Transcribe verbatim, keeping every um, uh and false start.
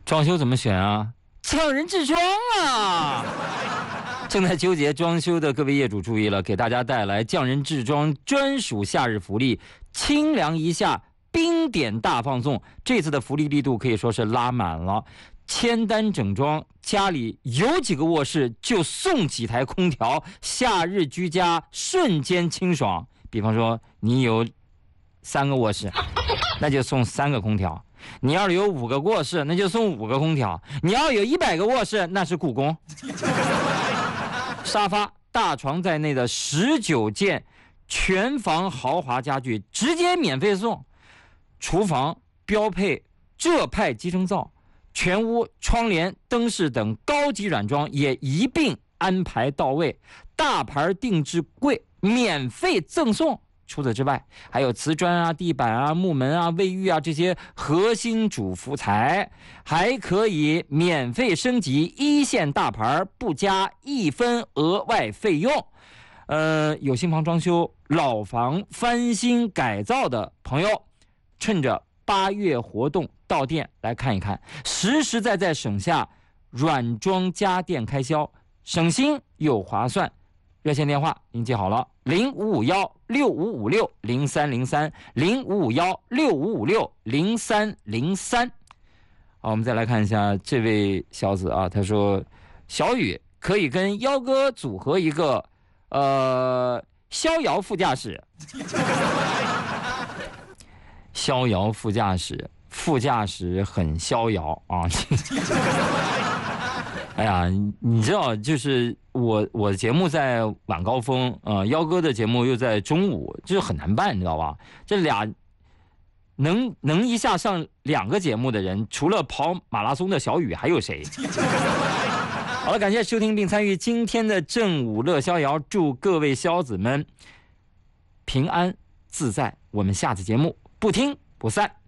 装修怎么选啊？匠人制装啊！正在纠结装修的各位业主注意了，给大家带来匠人制装专属夏日福利，清凉一夏冰点大放送。这次的福利力度可以说是拉满了，签单整装，家里有几个卧室就送几台空调，夏日居家瞬间清爽。比方说你有三个卧室，那就送三个空调；你要是有五个卧室，那就送五个空调；你要有一百个卧室，那是故宫。沙发、大床在内的十九件全房豪华家具直接免费送，厨房标配浙派集成灶，全屋窗帘、灯饰等高级软装也一并安排到位，大牌定制柜免费赠送。除此之外，还有瓷砖啊、地板啊、木门啊、卫浴啊这些核心主福材，还可以免费升级一线大牌，不加一分额外费用。呃，有新房装修、老房翻新改造的朋友，趁着八月活动到店来看一看，实实在在省下软装家电开销，省心又划算。热线电话您记好了，零五五幺六五五六零三零三，零五五幺六五五六零三零三。好，我们再来看一下这位小子啊，他说小雨可以跟幺哥组合一个呃逍遥副驾驶。逍遥副驾驶，副驾驶很逍遥啊。哎呀，你知道，就是我我的节目在晚高峰，呃，幺哥的节目又在中午，就是很难办，你知道吧？这俩能能一下上两个节目的人，除了跑马拉松的小雨，还有谁？好了，感谢收听并参与今天的正午乐逍遥，祝各位逍子们平安自在。我们下次节目不听不散。